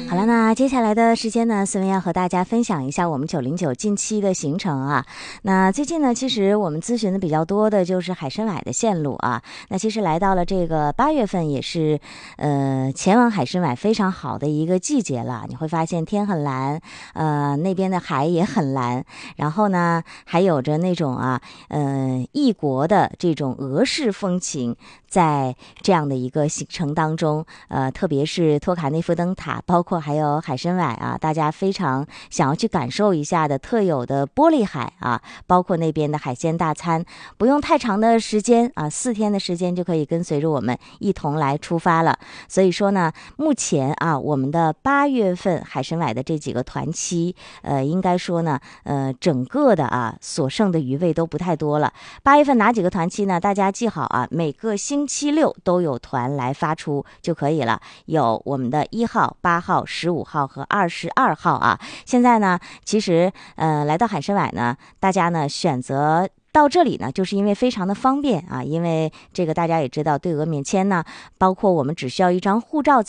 好了，那接下来的时间呢，思文要和大家分享一下我们909近期的行程啊。那最近呢，其实我们咨询的比较多的就是海参崴的线路啊。那其实来到了这个8月份，也是前往海参崴非常好的一个季节了。你会发现天很蓝，那边的海也很蓝，然后呢，还有着那种异国的这种俄式风情。在这样的一个行程当中，特别是托卡内夫灯塔，包括还有海参崴啊，大家非常想要去感受一下的特有的玻璃海啊，包括那边的海鲜大餐，不用太长的时间啊，4天的时间就可以跟随着我们一同来出发了。所以说呢，目前啊，我们的8月份海参崴的这几个团期，应该说呢，整个的所剩的余味都不太多了。8月份哪几个团期呢？大家记好啊，每个星期六都有团来发出就可以了。有我们的1号、8号、15号和22号啊。现在呢，其实来到海参崴呢，大家呢选择到这里呢，就是因为非常的方便啊，因为这个大家也知道，对俄免签呢，包括我们只需要一张护照。